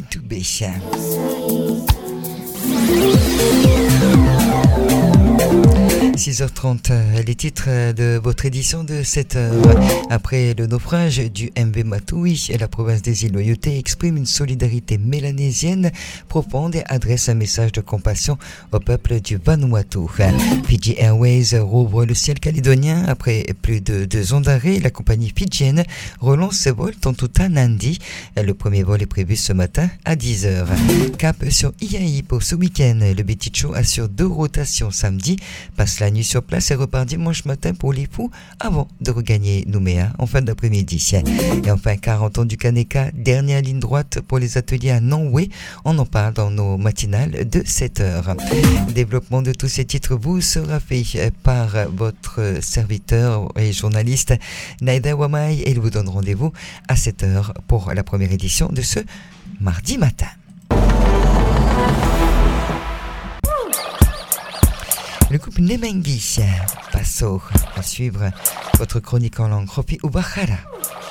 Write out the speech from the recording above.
Titoubé. 6h30, les titres de votre édition de 7h. Après le naufrage du MV Matui, la province des îles Loyauté exprime une solidarité mélanésienne profonde et adresse un message de compassion au peuple du Vanuatu. Fiji Airways rouvre le ciel calédonien. Après plus de 2 ans d'arrêt, la compagnie fidjienne relance ses vols Tontuta Nandi. Le premier vol est prévu ce matin à 10h. Cap sur Iai pour ce week-end. Le Beticho assure 2 rotations samedi, passe la nuit sur place et repart dimanche matin pour les fous avant de regagner Nouméa en fin d'après-midi. Et enfin, 40 ans du Kaneka, dernière ligne droite pour les ateliers à Nangway. On en parle dans nos matinales de 7h. Développement de tous ces titres vous sera fait par votre serviteur et journaliste Naïda Wamai et il vous donne rendez-vous à 7h pour la première édition de ce mardi matin. Le couple Nemengi passe à suivre votre chronique en langue Hopi Ubahara.